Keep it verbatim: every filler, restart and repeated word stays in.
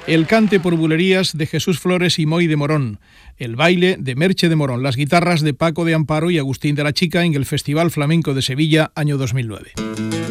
El cante por bulerías de Jesús Flores y Moy de Morón, el baile de Merche de Morón, las guitarras de Paco de Amparo y Agustín de la Chica en el Festival Flamenco de Sevilla, año dos mil nueve.